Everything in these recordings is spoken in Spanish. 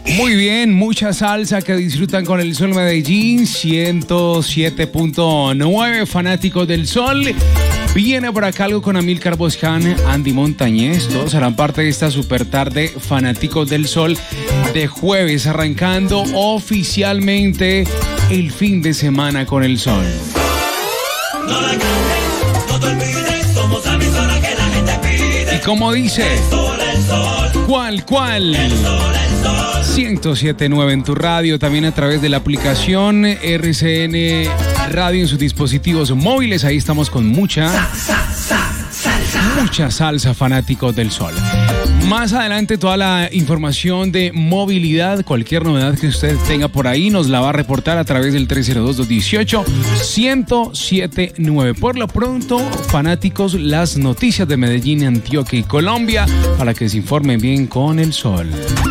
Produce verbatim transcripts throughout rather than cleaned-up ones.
Muy bien, mucha salsa que disfrutan con el Sol Medellín, ciento siete punto nueve, fanáticos del Sol. Viene por acá algo con Amílcar Boscan, Andy Montañez, todos harán parte de esta super tarde, fanáticos del Sol, de jueves, arrancando oficialmente el fin de semana con el Sol. No la cantes, no te olvides, somos la emisora que la gente pide. Y como dice, el sol, el sol. ¿Cuál, cuál? El sol, el sol. ciento siete punto nueve en tu radio, también a través de la aplicación R C N Radio en sus dispositivos móviles. Ahí estamos con mucha, Sa, sa, sa, salsa. mucha salsa, fanáticos del Sol. Más adelante toda la información de movilidad, cualquier novedad que usted tenga por ahí, nos la va a reportar a través del tres cero dos, dos uno ocho, uno cero siete nueve. Por lo pronto, fanáticos, las noticias de Medellín, Antioquia y Colombia, para que se informen bien con el Sol.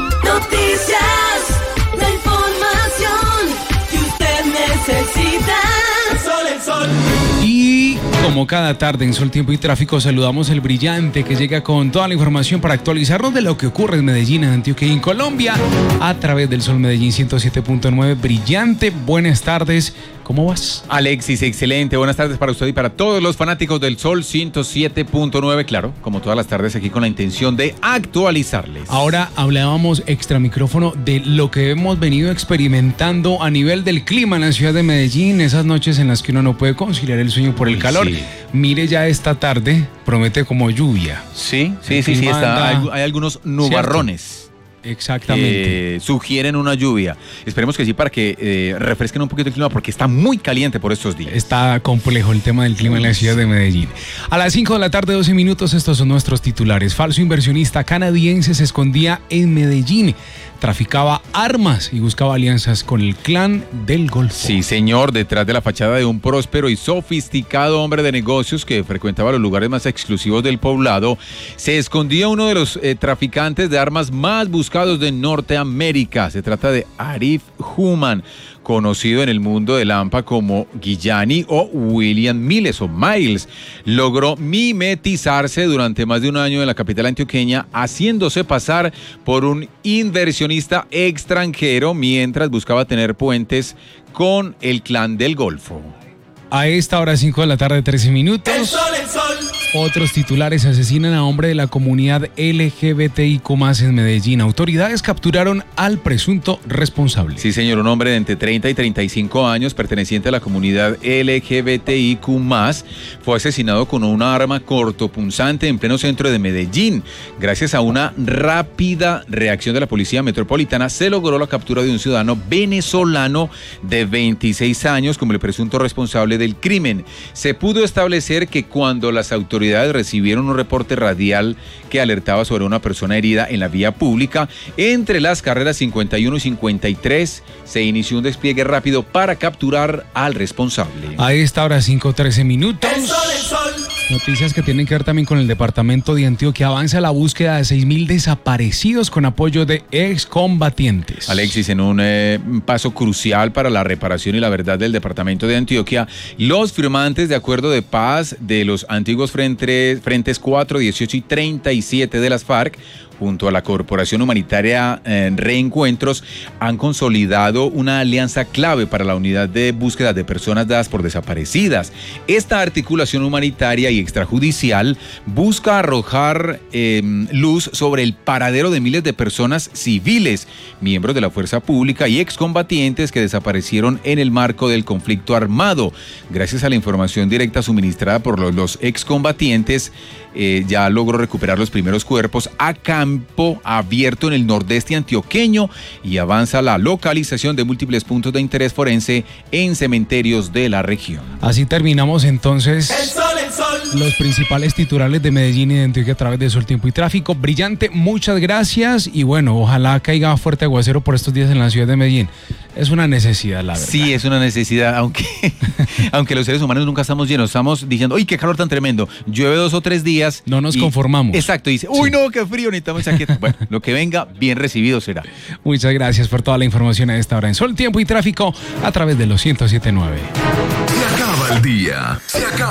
Noticias, la información que usted necesita. El sol, el sol. Y como cada tarde en Sol, Tiempo y Tráfico, saludamos el brillante que llega con toda la información para actualizarnos de lo que ocurre en Medellín, en Antioquia y en Colombia a través del Sol Medellín ciento siete punto nueve. Brillante, buenas tardes. ¿Cómo vas? Alexis, excelente. Buenas tardes para usted y para todos los fanáticos del Sol ciento siete punto nueve. Claro, como todas las tardes aquí con la intención de actualizarles. Ahora hablábamos extra micrófono de lo que hemos venido experimentando a nivel del clima en la ciudad de Medellín, esas noches en las que uno no puede conciliar el sueño por el calor. Sí. Mire, ya esta tarde promete como lluvia. Sí, sí, El sí, sí. clima Está, anda- hay, hay algunos nubarrones. Exactamente. Que sugieren una lluvia. Esperemos que sí, para que eh, refresquen un poquito el clima, porque está muy caliente por estos días. Está complejo el tema del clima en la ciudad de Medellín. A las cinco de la tarde, doce minutos, estos son nuestros titulares. Falso inversionista canadiense se escondía en Medellín, traficaba armas y buscaba alianzas con el clan del Golfo. Sí, señor, detrás de la fachada de un próspero y sofisticado hombre de negocios que frecuentaba los lugares más exclusivos del poblado, se escondía uno de los eh, traficantes de armas más buscados de Norteamérica. Se trata de Arif Human, conocido en el mundo del AMPA como Guillani o William Miles o Miles. Logró mimetizarse durante más de un año en la capital antioqueña, haciéndose pasar por un inversionista extranjero mientras buscaba tener puentes con el clan del Golfo. A esta hora, cinco de la tarde, trece minutos. El sol, el sol. Otros titulares: asesinan a hombre de la comunidad L G B T I Q más en Medellín. Autoridades capturaron al presunto responsable. Sí, señor, un hombre de entre treinta y treinta y cinco años, perteneciente a la comunidad L G B T I Q más, fue asesinado con una arma cortopunzante en pleno centro de Medellín. Gracias a una rápida reacción de la Policía Metropolitana, se logró la captura de un ciudadano venezolano de veintiséis años como el presunto responsable del crimen. Se pudo establecer que cuando las autoridades recibieron un reporte radial que alertaba sobre una persona herida en la vía pública, entre las carreras cincuenta y uno y cincuenta y tres, se inició un despliegue rápido para capturar al responsable. A esta hora, cinco, trece minutos. El sol, el sol. Noticias que tienen que ver también con el departamento de Antioquia. Avanza la búsqueda de seis mil desaparecidos con apoyo de excombatientes. Alexis, en un eh, paso crucial para la reparación y la verdad del departamento de Antioquia, los firmantes de acuerdo de paz de los antiguos frentes, frentes cuatro, dieciocho y treinta y siete de las FARC, junto a la Corporación Humanitaria eh, Reencuentros, han consolidado una alianza clave para la unidad de búsqueda de personas dadas por desaparecidas. Esta articulación humanitaria y extrajudicial busca arrojar eh, luz sobre el paradero de miles de personas civiles, miembros de la fuerza pública y excombatientes que desaparecieron en el marco del conflicto armado. Gracias a la información directa suministrada por los, los excombatientes, eh, ya logró recuperar los primeros cuerpos a campo abierto en el nordeste antioqueño y avanza la localización de múltiples puntos de interés forense en cementerios de la región. Así terminamos entonces El sol, el sol. los principales titulares de Medellín y de Antioquia a través de Sol, Tiempo y Tráfico. Brillante, muchas gracias y bueno, ojalá caiga fuerte aguacero por estos días en la ciudad de Medellín. Es una necesidad, la verdad. Sí, es una necesidad, aunque, aunque los seres humanos nunca estamos llenos, estamos diciendo, ¡uy, qué calor tan tremendo! Llueve dos o tres días. No nos y- conformamos. Exacto, y dice, ¡uy, Sí. no, qué frío, necesitamos chaqueta! Bueno, lo que venga, bien recibido será. Muchas gracias por toda la información a esta hora en Sol, Tiempo y Tráfico a través de los ciento siete punto nueve. Se acaba el día. Se acaba.